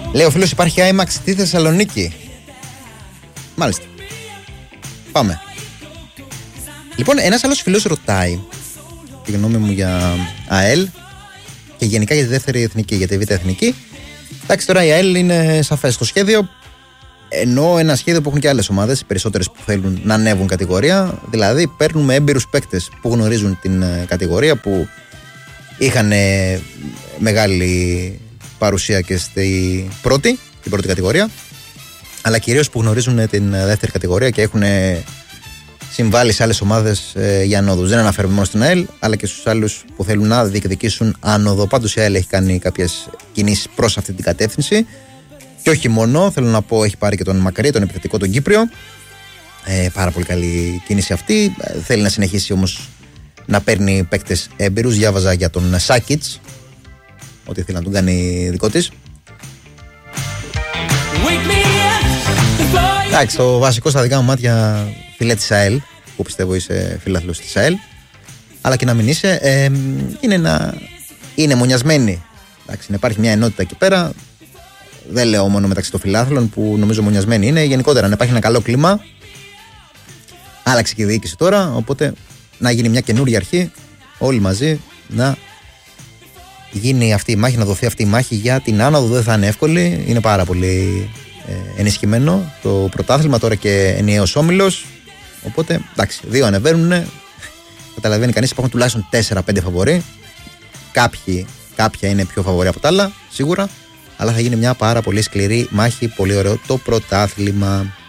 Λέει ο φίλος, υπάρχει IMAX στη Θεσσαλονίκη. Μάλιστα. Πάμε. Λοιπόν, ένας άλλος φίλος ρωτάει τη γνώμη μου για ΑΕΛ και γενικά για τη δεύτερη εθνική, για τη Β' εθνική. Εντάξει, τώρα η ΑΕΛ είναι σαφές στο σχέδιο. Ενώ ένα σχέδιο που έχουν και άλλες ομάδες, οι περισσότερες που θέλουν να ανέβουν κατηγορία. Δηλαδή, παίρνουμε έμπειρους παίκτες που γνωρίζουν την κατηγορία, που είχαν μεγάλη παρουσία και στην πρώτη κατηγορία, αλλά κυρίως που γνωρίζουν την δεύτερη κατηγορία και έχουν συμβάλει σε άλλες ομάδες για ανόδους. Δεν αναφέρουμε μόνο στην ΑΕΛ, αλλά και στους άλλους που θέλουν να διεκδικήσουν άνοδο. Πάντως η ΑΕΛ έχει κάνει κάποιες κινήσεις προς αυτή την κατεύθυνση. Και όχι μόνο, θέλω να πω, έχει πάρει και τον Μακαρί, τον επιθετικό, τον Κύπριο. Πάρα πολύ καλή κίνηση αυτή. Θέλει να συνεχίσει όμως να παίρνει παίκτες έμπειρους. Διάβαζα για τον Σάκιτς ότι θέλει να τον κάνει δικό της. Εντάξει, το βασικό στα δικά μου μάτια, φιλέ της ΑΕΛ, που πιστεύω είσαι φιλάθλος της ΑΕΛ, αλλά και να μην είσαι, είναι μονιασμένοι. Εντάξει, να υπάρχει μια ενότητα εκεί πέρα. Δεν λέω μόνο μεταξύ των φιλάθλων που νομίζω μονιασμένοι είναι. Γενικότερα να υπάρχει ένα καλό κλίμα. Άλλαξε και η διοίκηση τώρα. Οπότε να γίνει μια καινούργια αρχή. Όλοι μαζί να γίνει αυτή η μάχη, να δοθεί αυτή η μάχη για την άνοδο. Δεν θα είναι εύκολη. Είναι πάρα πολύ ενισχυμένο το πρωτάθλημα τώρα και ενιαίος όμιλος. Οπότε εντάξει, δύο ανεβαίνουν. Καταλαβαίνει κανείς, υπάρχουν τουλάχιστον 4-5 φαβορί. Κάποια είναι πιο φαβορί από τα άλλα, σίγουρα. Αλλά θα γίνει μια πάρα πολύ σκληρή μάχη. Πολύ ωραίο το πρωτάθλημα.